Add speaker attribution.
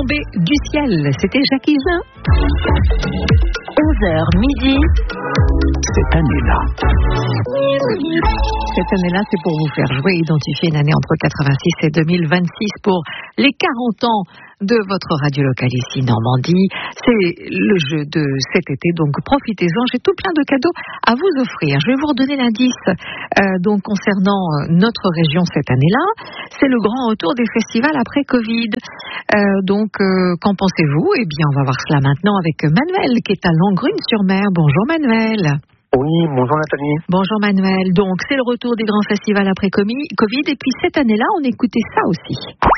Speaker 1: tombé du ciel. C'était Jacques Higelin.
Speaker 2: 11h midi.
Speaker 3: Cette année-là.
Speaker 1: Cette année-là, c'est pour vous faire jouer, identifier une année entre 86 et 2026 pour les 40 ans de votre radio locale ici, Normandie. C'est le jeu de cet été, donc profitez-en. J'ai tout plein de cadeaux à vous offrir. Je vais vous redonner l'indice donc concernant notre région cette année-là. C'est le grand retour des festivals après Covid. Qu'en pensez-vous? Eh bien, on va voir cela maintenant avec Manuel, qui est à Langrune-sur-Mer. Bonjour Manuel.
Speaker 4: Oui, bonjour Nathalie.
Speaker 1: Bonjour Manuel. Donc, c'est le retour des grands festivals après Covid. Et puis, cette année-là, on écoutait ça aussi.